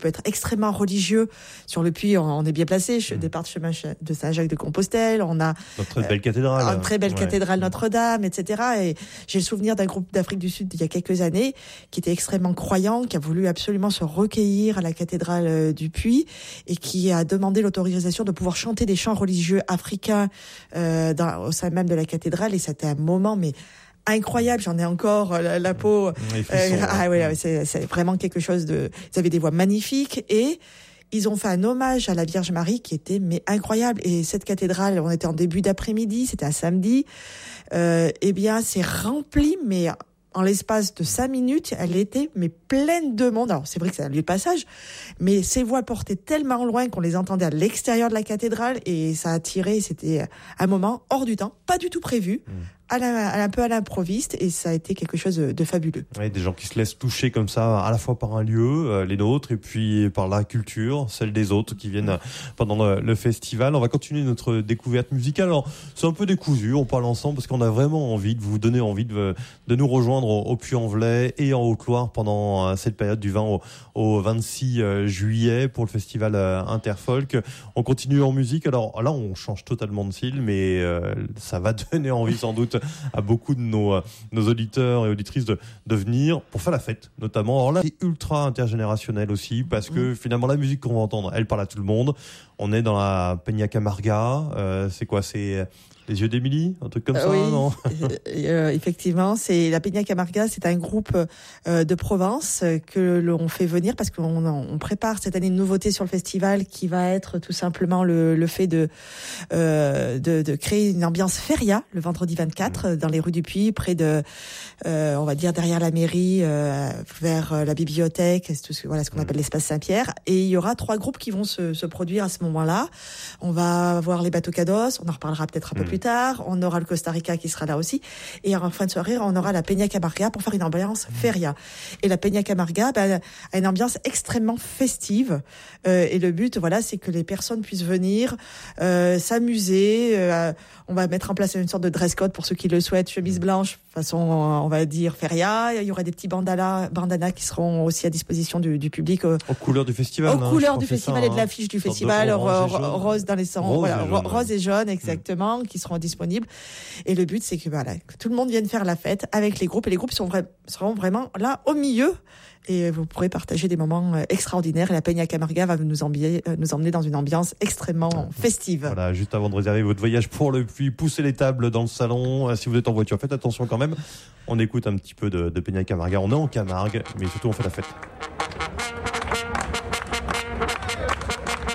peut être extrêmement religieux. Sur le Puy, on est bien placé. Départ de chemin de Saint-Jacques-de-Compostelle. On a une très belle cathédrale. Une très belle cathédrale Notre-Dame, etc. Et j'ai le souvenir d'un groupe d'Afrique du Sud il y a quelques années qui était extrêmement croyant, qui a voulu absolument se recueillir à la cathédrale du Puy et qui a demandé l'autorisation de pouvoir chanter des chants religieux africains au sein même de la cathédrale. Et c'était un moment, mais incroyable, j'en ai encore la peau. C'est vraiment quelque chose de... Ils avaient des voix magnifiques et ils ont fait un hommage à la Vierge Marie qui était incroyable. Et cette cathédrale, on était en début d'après-midi, c'était un samedi, c'est rempli, mais en l'espace de 5 minutes, elle était pleine de monde. Alors c'est vrai que c'est un lieu de passage, mais ces voix portaient tellement loin qu'on les entendait à l'extérieur de la cathédrale et ça a attiré, c'était un moment hors du temps, pas du tout prévu. Un peu à l'improviste, et ça a été quelque chose de fabuleux. Oui, des gens qui se laissent toucher comme ça, à la fois par un lieu, les nôtres, et puis par la culture, celle des autres qui viennent pendant le festival. On va continuer notre découverte musicale. Alors, c'est un peu décousu, on parle ensemble parce qu'on a vraiment envie de vous donner envie de nous rejoindre au Puy-en-Velay et en Haute-Loire pendant cette période du 20 au 26 juillet pour le festival Interfolk. On continue en musique. Alors là, on change totalement de style, mais ça va donner envie sans doute à beaucoup de nos auditeurs et auditrices de venir pour faire la fête, notamment. Alors là, c'est ultra intergénérationnel aussi, parce que finalement, la musique qu'on va entendre, elle parle à tout le monde. On est dans la Peña Camarga. C'est quoi? C'est Les Yeux d'Émilie, un truc comme ça, oui, non? Effectivement, c'est la Peña Camarga, c'est un groupe de Provence que l'on fait venir parce qu'on prépare cette année une nouveauté sur le festival qui va être tout simplement le fait de créer une ambiance feria le vendredi 24 dans les rues du Puy, près de, on va dire derrière la mairie, vers la bibliothèque, ce qu'on appelle l'espace Saint-Pierre. Et il y aura 3 groupes qui vont se produire à ce moment-là. On va voir les Bateaux Cados, on en reparlera peut-être un peu plus tard. On aura le Costa Rica qui sera là aussi. Et en fin de soirée, on aura la Peña Camarga pour faire une ambiance feria. Et la Peña Camarga a une ambiance extrêmement festive. Et le but, c'est que les personnes puissent venir s'amuser. On va mettre en place une sorte de dress code pour ceux qui le souhaitent, chemise blanche, façon, on va dire, feria. Il y aura des petits bandanas qui seront aussi à disposition du public. Aux couleurs du festival. Aux couleurs du festival et de l'affiche du festival. Rose dans les sons. Rose et jaune, exactement, qui seront disponibles. Et le but, c'est que tout le monde vienne faire la fête avec les groupes. Et les groupes seront vraiment là au milieu. Et vous pourrez partager des moments extraordinaires. Et la Peña Camarga va nous emmener dans une ambiance extrêmement festive. Voilà, juste avant de réserver votre voyage pour le Puy, poussez les tables dans le salon. Si vous êtes en voiture, faites attention quand même. On écoute un petit peu de Peña Camarga. On est en Camargue, mais surtout on fait la fête.